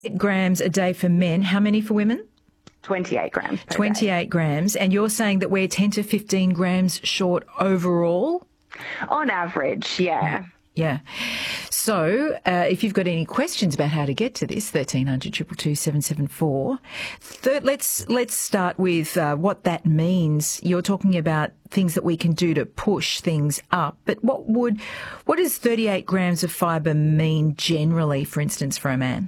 grams a day for men. How many for women? 28 grams per 28 grams. And you're saying that we're 10 to 15 grams short overall? On average, yeah. Yeah. So if you've got any questions about how to get to this, 1300 222 774. Let's start with what that means. You're talking about things that we can do to push things up, but what does 38 grams of fibre mean generally, for instance, for a man?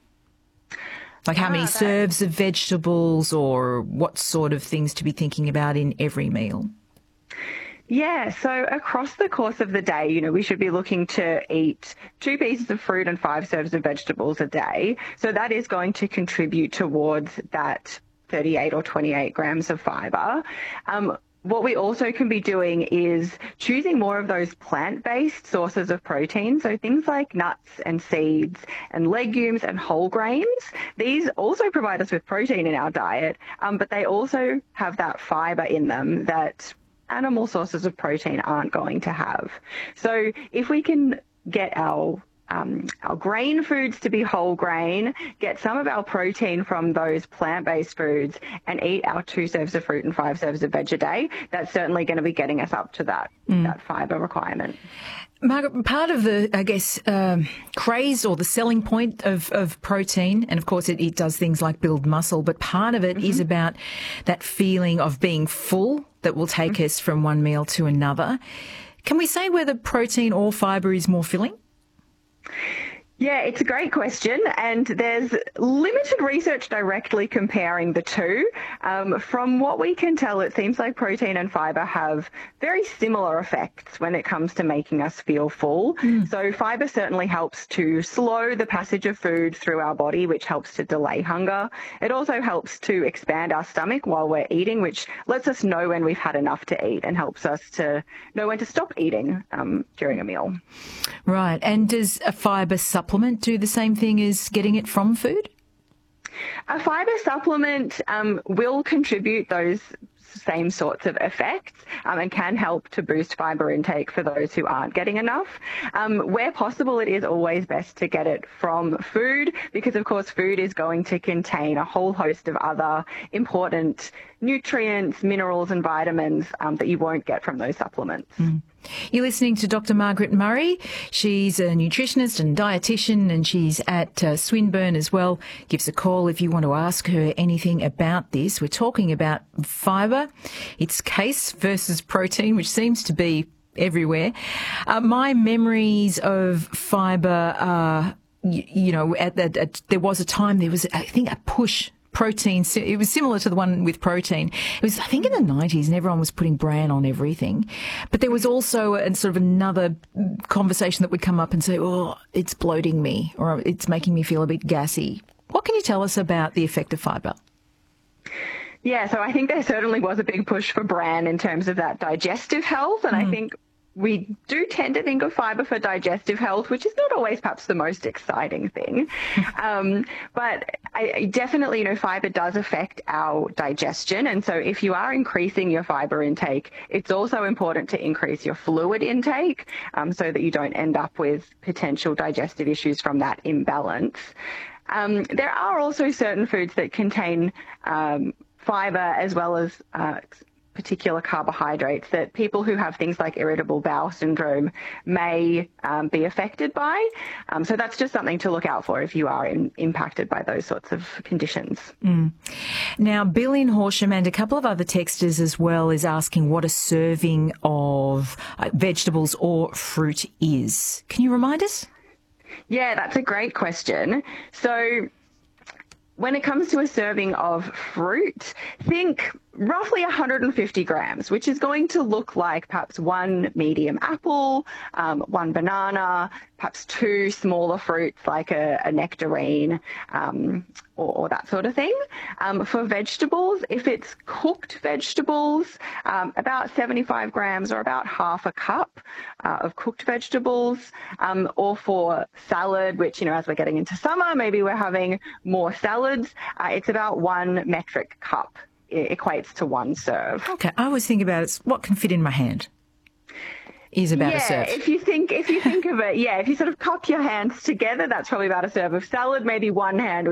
Like how many serves of vegetables, or what sort of things to be thinking about in every meal? Yeah, so across the course of the day, we should be looking to eat 2 pieces of fruit and 5 serves of vegetables a day. So that is going to contribute towards that 38 or 28 grams of fibre. What we also can be doing is choosing more of those plant-based sources of protein, so things like nuts and seeds and legumes and whole grains. These also provide us with protein in our diet, but they also have that fibre in them that animal sources of protein aren't going to have. So if we can get our grain foods to be whole grain, get some of our protein from those plant-based foods, and eat our 2 serves of fruit and 5 serves of veg a day, that's certainly going to be getting us up to that fibre requirement. Margaret, part of the, I guess, craze or the selling point of protein, and of course it does things like build muscle, but part of it is about that feeling of being full that will take us from one meal to another. Can we say whether protein or fibre is more filling? Yeah, it's a great question, and there's limited research directly comparing the two. From what we can tell, it seems like protein and fibre have very similar effects when it comes to making us feel full. So fibre certainly helps to slow the passage of food through our body, which helps to delay hunger. It also helps to expand our stomach while we're eating, which lets us know when we've had enough to eat and helps us to know when to stop eating during a meal. Right, and does a fibre supplement do the same thing as getting it from food? A fibre supplement will contribute those same sorts of effects and can help to boost fibre intake for those who aren't getting enough. Where possible, it is always best to get it from food because, of course, food is going to contain a whole host of other important nutrients, minerals and vitamins that you won't get from those supplements. You're listening to Dr. Margaret Murray. She's a nutritionist and dietitian, and she's at Swinburne as well. Give us a call if you want to ask her anything about this. We're talking about fibre. It's case versus protein, which seems to be everywhere. My memories of fibre are, there was a time there was, I think, a push protein. It was similar to the one with protein. It was, I think, in the 90s, and everyone was putting bran on everything. But there was also sort of another conversation that would come up and say, oh, it's bloating me, or it's making me feel a bit gassy. What can you tell us about the effect of fibre? Yeah, so I think there certainly was a big push for bran in terms of that digestive health, and I think we do tend to think of fibre for digestive health, which is not always perhaps the most exciting thing. But I definitely, fibre does affect our digestion. And so if you are increasing your fibre intake, it's also important to increase your fluid intake so that you don't end up with potential digestive issues from that imbalance. There are also certain foods that contain fibre as well as particular carbohydrates that people who have things like irritable bowel syndrome may be affected by. So that's just something to look out for if you are impacted by those sorts of conditions. Now, Bill in Horsham and a couple of other texters as well is asking what a serving of vegetables or fruit is. Can you remind us? Yeah, that's a great question. So when it comes to a serving of fruit, think roughly 150 grams, which is going to look like perhaps 1 medium apple, 1 banana, perhaps 2 smaller fruits like a nectarine or that sort of thing. For vegetables, if it's cooked vegetables, about 75 grams or about half a cup of cooked vegetables, or for salad, which, as we're getting into summer, maybe we're having more salads, it's about 1 metric cup. It equates to 1 serve. Okay, I was thinking about what can fit in my hand. is about a serve. If you think of it, if you sort of cup your hands together, that's probably about a serve of salad. Maybe one hand